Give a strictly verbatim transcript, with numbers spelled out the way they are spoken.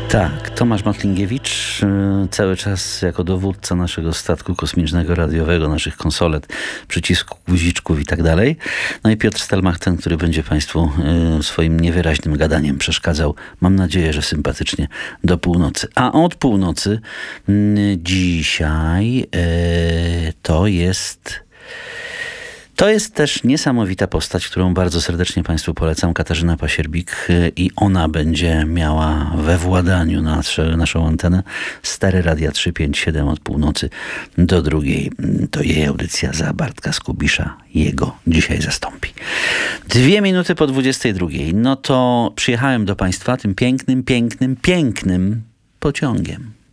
Tak, Tomasz Matlingiewicz, yy, cały czas jako dowódca naszego statku kosmicznego, radiowego, naszych konsolet, przycisków, guziczków i tak dalej. No i Piotr Stelmach, ten, który będzie Państwu yy, swoim niewyraźnym gadaniem przeszkadzał, mam nadzieję, że sympatycznie, do północy. A od północy yy, dzisiaj yy, to jest... To jest też niesamowita postać, którą bardzo serdecznie Państwu polecam, Katarzyna Pasierbik, i ona będzie miała we władaniu nasze, naszą antenę Stare Radia trzysta pięćdziesiąt siedem od północy do drugiej. To jej audycja za Bartka Skubisza. Jego dzisiaj zastąpi. Dwie minuty po dwudziestej drugiej. No to przyjechałem do Państwa tym pięknym, pięknym, pięknym pociągiem.